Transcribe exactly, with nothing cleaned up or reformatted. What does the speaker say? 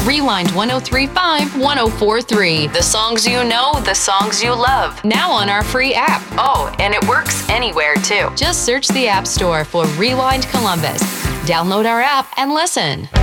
Rewind one oh three point five, one oh four point three. The songs you know, the songs you love. Now on our free app. Oh, and it works anywhere too. Just search the App Store for Rewind Columbus. Download our app and listen.